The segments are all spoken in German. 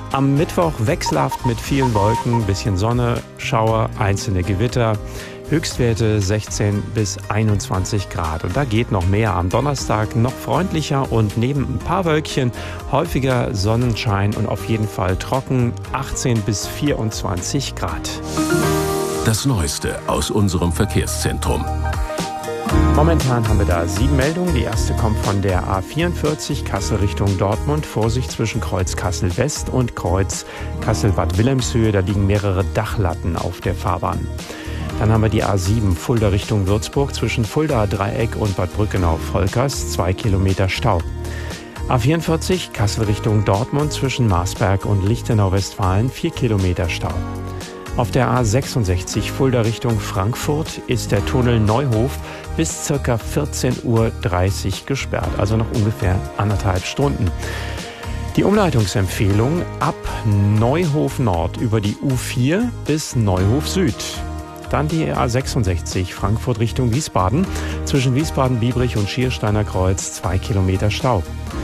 Am Mittwoch wechselhaft mit vielen Wolken, bisschen Sonne, Schauer, einzelne Gewitter. Höchstwerte 16 bis 21 Grad. Und da geht noch mehr. Am Donnerstag noch freundlicher und neben ein paar Wölkchen häufiger Sonnenschein und auf jeden Fall trocken, 18 bis 24 Grad. Das Neueste aus unserem Verkehrszentrum. Momentan haben wir da 7 Meldungen. Die erste kommt von der A44 Kassel Richtung Dortmund. Vorsicht zwischen Kreuz Kassel West und Kreuz Kassel Bad Wilhelmshöhe. Da liegen mehrere Dachlatten auf der Fahrbahn. Dann haben wir die A7 Fulda Richtung Würzburg zwischen Fulda Dreieck und Bad Brückenau-Volkers, 2 Kilometer Stau. A44 Kassel Richtung Dortmund zwischen Marsberg und Lichtenau-Westfalen, 4 Kilometer Stau. Auf der A66 Fulda Richtung Frankfurt ist der Tunnel Neuhof bis ca. 14:30 Uhr gesperrt, also noch ungefähr 1,5 Stunden. Die Umleitungsempfehlung ab Neuhof Nord über die U4 bis Neuhof Süd. Dann die A66 Frankfurt Richtung Wiesbaden. Zwischen Wiesbaden-Biebrich und Schiersteiner Kreuz 2 Kilometer Stau.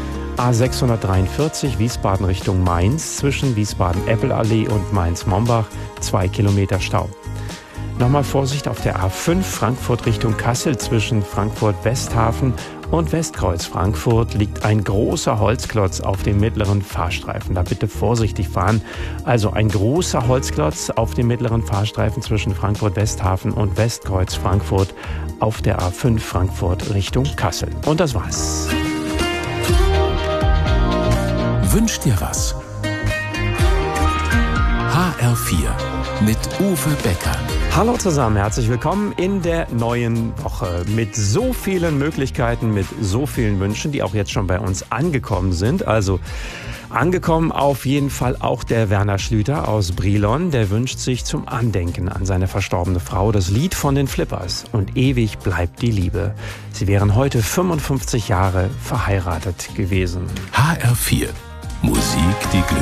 A643 Wiesbaden Richtung Mainz. Zwischen Wiesbaden-Eppelallee und Mainz-Mombach 2 Kilometer Stau. Nochmal Vorsicht auf der A5 Frankfurt Richtung Kassel. Zwischen Frankfurt-Westhafen und Westkreuz Frankfurt liegt ein großer Holzklotz auf dem mittleren Fahrstreifen. Da bitte vorsichtig fahren. Also ein großer Holzklotz auf dem mittleren Fahrstreifen zwischen Frankfurt-Westhafen und Westkreuz Frankfurt auf der A5 Frankfurt Richtung Kassel. Und das war's. Wünsch dir was? HR4 mit Uwe Becker. Hallo zusammen, herzlich willkommen in der neuen Woche mit so vielen Möglichkeiten, mit so vielen Wünschen, die auch jetzt schon bei uns angekommen sind. Also angekommen auf jeden Fall auch der Werner Schlüter aus Brilon. Der wünscht sich zum Andenken an seine verstorbene Frau das Lied von den Flippers und ewig bleibt die Liebe. Sie wären heute 55 Jahre verheiratet gewesen. HR4 Musik, die Glück